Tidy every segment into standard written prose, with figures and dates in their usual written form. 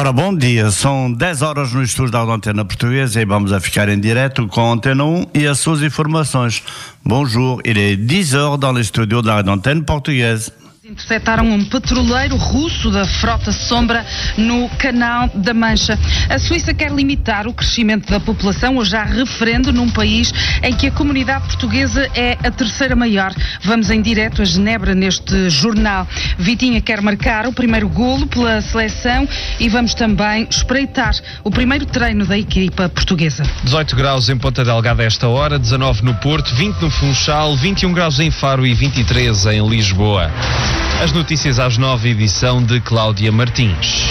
Ora, bom dia, são 10 horas no estúdio da Antena Portuguesa e vamos a ficar em direto com a Antena 1 e as suas informações. Bonjour, il est 10 heures dans les studios de la Antenne Portuguesa. Interceptaram um petroleiro russo da frota Sombra no Canal da Mancha. A Suíça quer limitar o crescimento da população, hoje há referendo num país em que a comunidade portuguesa é a terceira maior. Vamos em direto a Genebra neste jornal. Vitinha quer marcar o primeiro golo pela seleção e vamos também espreitar o primeiro treino da equipa portuguesa. 18 graus em Ponta Delgada a esta hora, 19 no Porto, 20 no Funchal, 21 graus em Faro e 23 em Lisboa. As notícias às 9, edição de Cláudia Martins.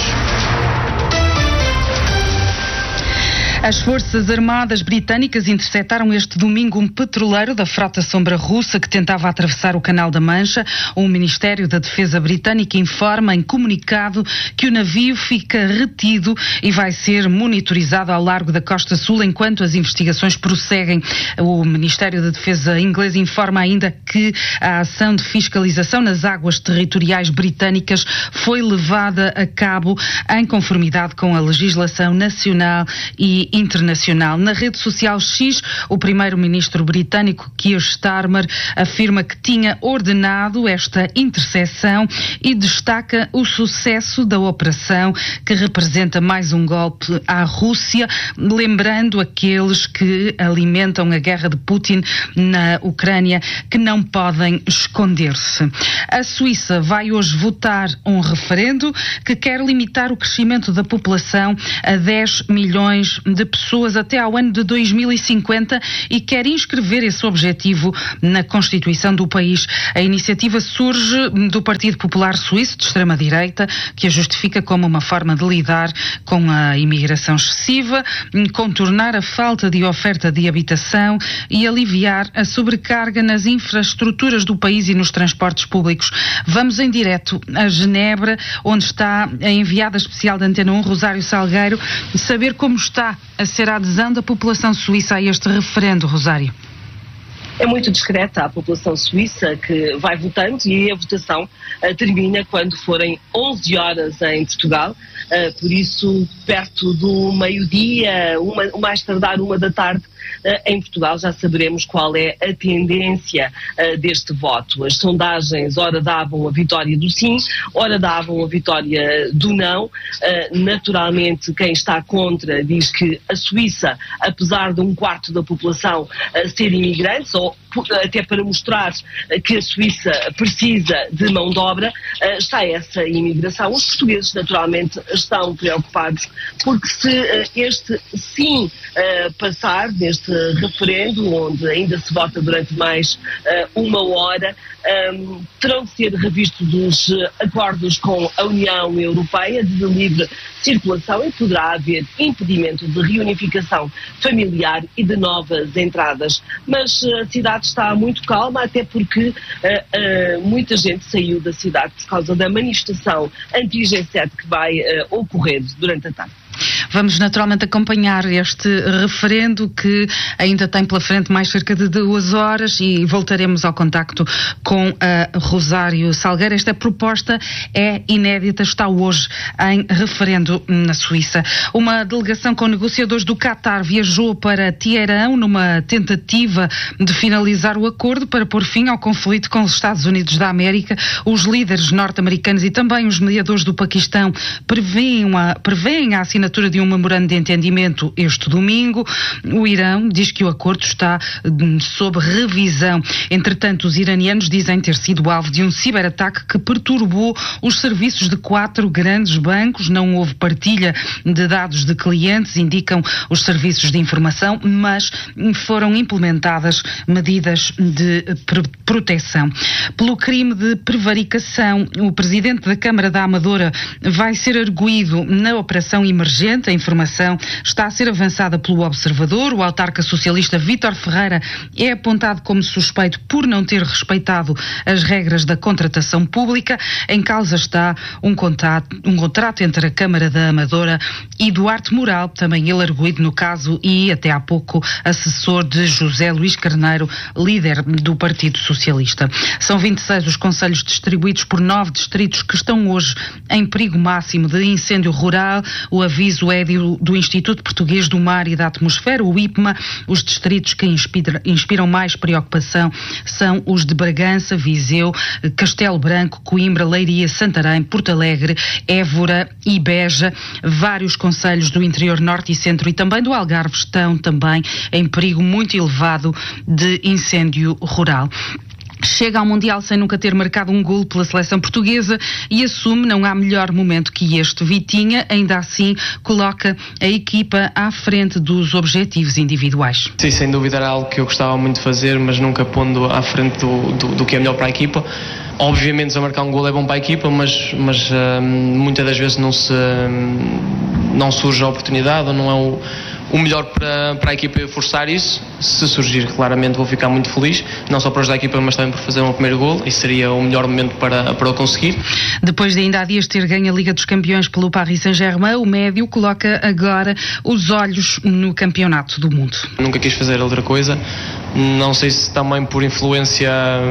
As Forças Armadas Britânicas interceptaram este domingo um petroleiro da frota Sombra russa que tentava atravessar o Canal da Mancha. O Ministério da Defesa britânico informa em comunicado que o navio fica retido e vai ser monitorizado ao largo da costa sul enquanto as investigações prosseguem. O Ministério da Defesa inglês informa ainda que a ação de fiscalização nas águas territoriais britânicas foi levada a cabo em conformidade com a legislação nacional e internacional. Na rede social X, o primeiro-ministro britânico Keir Starmer afirma que tinha ordenado esta interseção e destaca o sucesso da operação, que representa mais um golpe à Rússia, lembrando aqueles que alimentam a guerra de Putin na Ucrânia que não podem esconder-se. A Suíça vai hoje votar um referendo que quer limitar o crescimento da população a 10 milhões de pessoas até ao ano de 2050 e quer inscrever esse objetivo na Constituição do país. A iniciativa surge do Partido Popular Suíço, de extrema-direita, que a justifica como uma forma de lidar com a imigração excessiva, contornar a falta de oferta de habitação e aliviar a sobrecarga nas infraestruturas do país e nos transportes públicos. Vamos em direto a Genebra, onde está a enviada especial da Antena 1, Rosário Salgueiro, saber como está a ser a adesão da população suíça a este referendo, Rosário. É muito discreta a população suíça que vai votando e a votação termina quando forem 11 horas em Portugal, por isso perto do meio-dia, o mais tardar 1 da tarde, em Portugal já saberemos qual é a tendência deste voto. As sondagens ora davam a vitória do sim, ora davam a vitória do não. Naturalmente, quem está contra diz que a Suíça, apesar de 1/4 da população ser imigrantes, ou até para mostrar que a Suíça precisa de mão de obra, está essa imigração. Os portugueses, naturalmente, estão preocupados porque se este sim passar neste referendo, onde ainda se vota durante mais 1 hora, terão de ser revistos os acordos com a União Europeia de livre circulação e poderá haver impedimento de reunificação familiar e de novas entradas. Mas a cidade está muito calma, até porque muita gente saiu da cidade por causa da manifestação anti-G7 que vai ocorrer durante a tarde. Vamos naturalmente acompanhar este referendo que ainda tem pela frente mais cerca de 2 horas e voltaremos ao contacto com a Rosário Salgueiro. Esta proposta é inédita, está hoje em referendo na Suíça. Uma delegação com negociadores do Qatar viajou para Teherão numa tentativa de finalizar o acordo para pôr fim ao conflito com os Estados Unidos da América. Os líderes norte-americanos e também os mediadores do Paquistão prevêem a assinatura de um memorando de entendimento este domingo. O Irão diz que o acordo está sob revisão. Entretanto, os iranianos dizem ter sido alvo de um ciberataque que perturbou os serviços de 4 grandes bancos. Não houve partilha de dados de clientes, indicam os serviços de informação, mas foram implementadas medidas de proteção. Pelo crime de prevaricação, o presidente da Câmara da Amadora vai ser arguido na operação emergente A informação está a ser avançada pelo Observador. O autarca socialista Vítor Ferreira é apontado como suspeito por não ter respeitado as regras da contratação pública. Em causa está um contrato entre a Câmara da Amadora e Duarte Moral, também ele arguido no caso e até há pouco assessor de José Luís Carneiro, líder do Partido Socialista. São 26 os concelhos distribuídos por 9 distritos que estão hoje em perigo máximo de incêndio rural. O aviso é do Instituto Português do Mar e da Atmosfera, o IPMA. Os distritos que inspiram mais preocupação são os de Bragança, Viseu, Castelo Branco, Coimbra, Leiria, Santarém, Porto Alegre, Évora e Beja. Vários concelhos do interior norte e centro e também do Algarve estão também em perigo muito elevado de incêndio rural. Chega ao Mundial sem nunca ter marcado um golo pela seleção portuguesa e assume não há melhor momento que este. Vitinha, ainda assim, coloca a equipa à frente dos objetivos individuais. Sim, sem dúvida era algo que eu gostava muito de fazer, mas nunca pondo à frente do que é melhor para a equipa. Obviamente, se eu marcar um golo é bom para a equipa, mas muitas das vezes não surge a oportunidade ou não é o melhor para a equipa forçar isso. Se surgir, claramente vou ficar muito feliz, não só para ajudar a equipa, mas também por fazer o meu primeiro golo, e seria o melhor momento para o conseguir. Depois de ainda há dias ter ganho a Liga dos Campeões pelo Paris Saint-Germain, o médio coloca agora os olhos no Campeonato do Mundo. Nunca quis fazer outra coisa, não sei se também por influência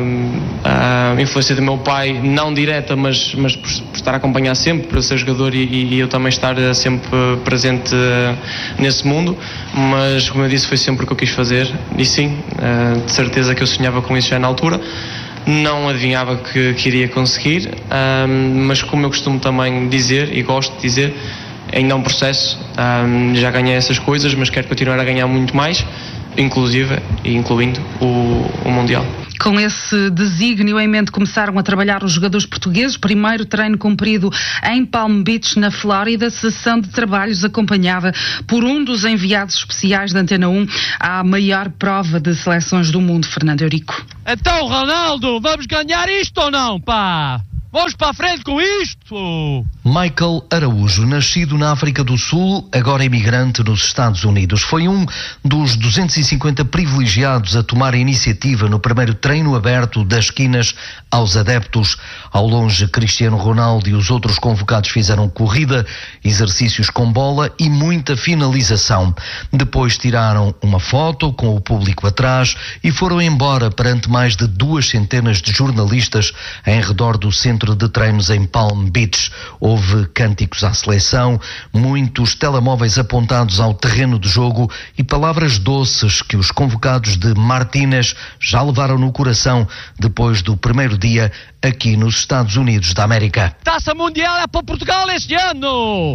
do meu pai, não direta, mas por estar a acompanhar sempre, por ser jogador e eu também estar sempre presente nesse mundo, mas como eu disse, foi sempre o que eu quis fazer e sim, de certeza que eu sonhava com isso já na altura. Não adivinhava que iria conseguir, mas como eu costumo também dizer e gosto de dizer, ainda é um processo. Já ganhei essas coisas, mas quero continuar a ganhar muito mais, inclusive e incluindo o Mundial. Com esse desígnio em mente começaram a trabalhar os jogadores portugueses. Primeiro treino cumprido em Palm Beach, na Flórida, sessão de trabalhos acompanhada por um dos enviados especiais da Antena 1 à maior prova de seleções do mundo, Fernando Eurico. Então, Ronaldo, vamos ganhar isto ou não, pá? Vamos para a frente com isto! Michael Araújo, nascido na África do Sul, agora imigrante nos Estados Unidos, foi um dos 250 privilegiados a tomar a iniciativa no primeiro treino aberto das esquinas aos adeptos. Ao longe, Cristiano Ronaldo e os outros convocados fizeram corrida, exercícios com bola e muita finalização. Depois tiraram uma foto com o público atrás e foram embora perante mais de 200 de jornalistas em redor do centro de treinos em Palm Beach. Houve cânticos à seleção, muitos telemóveis apontados ao terreno de jogo e palavras doces que os convocados de Martínez já levaram no coração depois do primeiro dia aqui nos Estados Unidos da América. Taça Mundial é para Portugal este ano!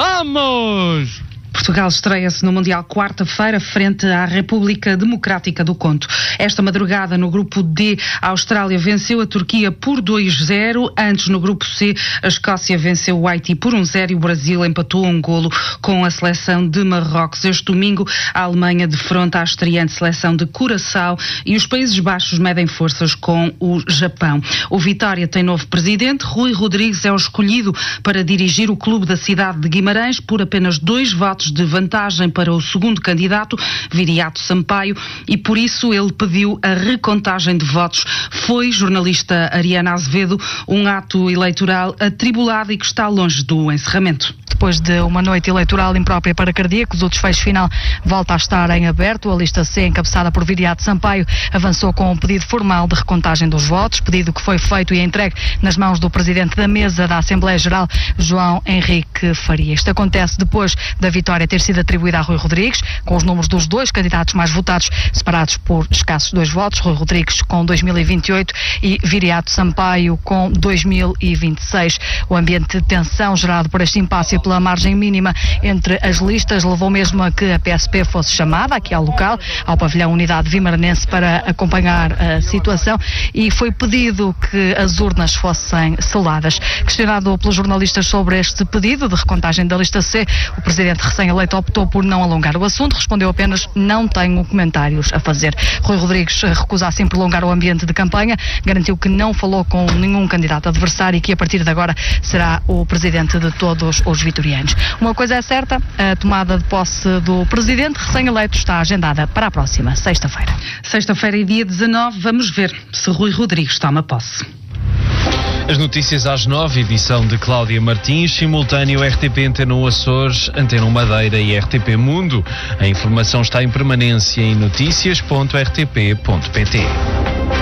Vamos! Portugal estreia-se no Mundial quarta-feira frente à República Democrática do Congo. Esta madrugada, no grupo D, a Austrália venceu a Turquia por 2-0. Antes, no grupo C, a Escócia venceu o Haiti por 1-0 e o Brasil empatou um golo com a seleção de Marrocos. Este domingo, a Alemanha defronta a estreante seleção de Curaçao e os Países Baixos medem forças com o Japão. O Vitória tem novo presidente. Rui Rodrigues é o escolhido para dirigir o clube da cidade de Guimarães por apenas 2 votos de vantagem para o segundo candidato, Viriato Sampaio, e por isso ele pediu a recontagem de votos. Foi, jornalista Ariana Azevedo, um ato eleitoral atribulado e que está longe do encerramento. Depois de uma noite eleitoral imprópria para cardíacos, o desfecho final volta a estar em aberto. A lista C, encabeçada por Viriato Sampaio, avançou com um pedido formal de recontagem dos votos, pedido que foi feito e entregue nas mãos do presidente da mesa da Assembleia Geral, João Henrique Faria. Isto acontece depois da vitória ter sido atribuída a Rui Rodrigues, com os números dos 2 candidatos mais votados separados por escassos 2 votos, Rui Rodrigues com 2028 e Viriato Sampaio com 2026. O ambiente de tensão gerado por este impasse pela margem mínima entre as listas levou mesmo a que a PSP fosse chamada aqui ao local, ao pavilhão Unidade Vimaranense, para acompanhar a situação, e foi pedido que as urnas fossem seladas. Questionado pelos jornalistas sobre este pedido de recontagem da lista C, o presidente recém-eleito optou por não alongar o assunto, respondeu apenas: não tenho comentários a fazer. Rui Rodrigues recusa assim prolongar o ambiente de campanha, garantiu que não falou com nenhum candidato adversário e que a partir de agora será o presidente de todos os vitórios. vitorianos. Uma coisa é certa, a tomada de posse do presidente recém-eleito está agendada para a próxima sexta-feira. Sexta-feira e dia 19, vamos ver se Rui Rodrigues toma posse. As notícias às 9, edição de Cláudia Martins, simultâneo RTP Antena 1 Açores, Antena 1 Madeira e RTP Mundo. A informação está em permanência em noticias.rtp.pt.